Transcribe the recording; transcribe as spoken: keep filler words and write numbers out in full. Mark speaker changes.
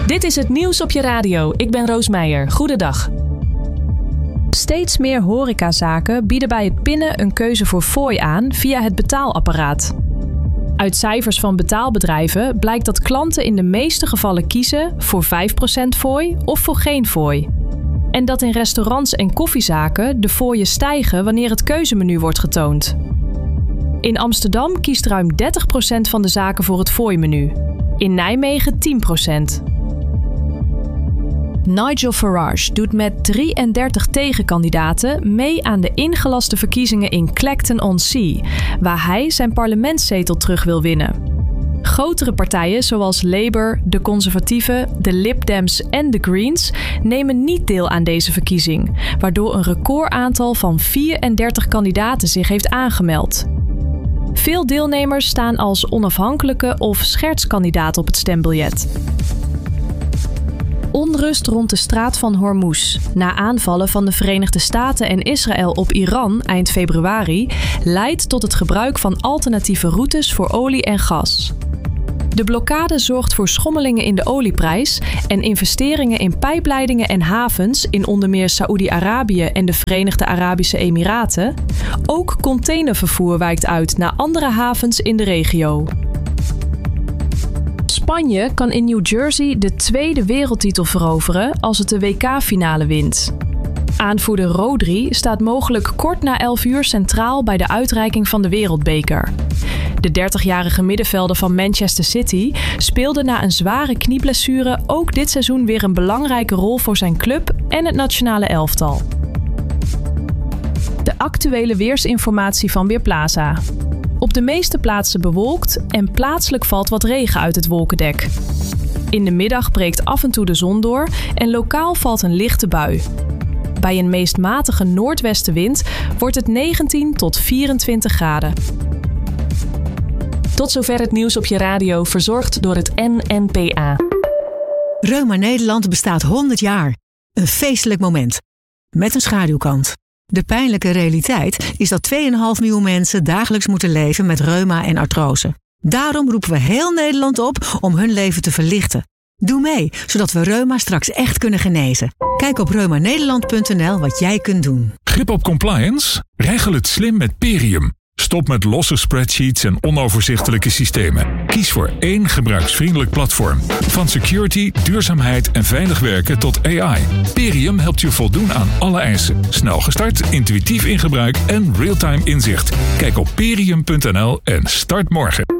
Speaker 1: Dit is het nieuws op je radio. Ik ben Roos Meijer. Goedendag. Steeds meer horecazaken bieden bij het pinnen een keuze voor fooi aan via het betaalapparaat. Uit cijfers van betaalbedrijven blijkt dat klanten in de meeste gevallen kiezen voor vijf procent fooi of voor geen fooi. En dat in restaurants en koffiezaken de fooien stijgen wanneer het keuzemenu wordt getoond. In Amsterdam kiest ruim dertig procent van de zaken voor het fooimenu. In Nijmegen tien procent. Nigel Farage doet met drieëndertig tegenkandidaten mee aan de ingelaste verkiezingen in Clacton-on-Sea, waar hij zijn parlementszetel terug wil winnen. Grotere partijen zoals Labour, de Conservatieven, de Lib Dems en de Greens nemen niet deel aan deze verkiezing, waardoor een recordaantal van vierendertig kandidaten zich heeft aangemeld. Veel deelnemers staan als onafhankelijke of schertskandidaat op het stembiljet. Onrust rond de straat van Hormuz, na aanvallen van de Verenigde Staten en Israël op Iran eind februari, leidt tot het gebruik van alternatieve routes voor olie en gas. De blokkade zorgt voor schommelingen in de olieprijs en investeringen in pijpleidingen en havens in onder meer Saoedi-Arabië en de Verenigde Arabische Emiraten. Ook containervervoer wijkt uit naar andere havens in de regio. Spanje kan in New Jersey de tweede wereldtitel veroveren als het de W K-finale wint. Aanvoerder Rodri staat mogelijk kort na elf uur centraal bij de uitreiking van de wereldbeker. De dertigjarige middenvelder van Manchester City speelde na een zware knieblessure ook dit seizoen weer een belangrijke rol voor zijn club en het nationale elftal. De actuele weersinformatie van Weerplaza. Op de meeste plaatsen bewolkt en plaatselijk valt wat regen uit het wolkendek. In de middag breekt af en toe de zon door en lokaal valt een lichte bui. Bij een meest matige noordwestenwind wordt het negentien tot vierentwintig graden. Tot zover het nieuws op je radio, verzorgd door het N N P A.
Speaker 2: Reuma Nederland bestaat honderd jaar. Een feestelijk moment. Met een schaduwkant. De pijnlijke realiteit is dat twee komma vijf miljoen mensen dagelijks moeten leven met reuma en artrose. Daarom roepen we heel Nederland op om hun leven te verlichten. Doe mee, zodat we reuma straks echt kunnen genezen. Kijk op reuma nederland punt n l wat jij kunt doen.
Speaker 3: Grip op compliance? Regel het slim met Perium. Stop met losse spreadsheets en onoverzichtelijke systemen. Kies voor één gebruiksvriendelijk platform. Van security, duurzaamheid en veilig werken tot A I. Perium helpt je voldoen aan alle eisen. Snel gestart, intuïtief in gebruik en real-time inzicht. Kijk op perium punt n l en start morgen.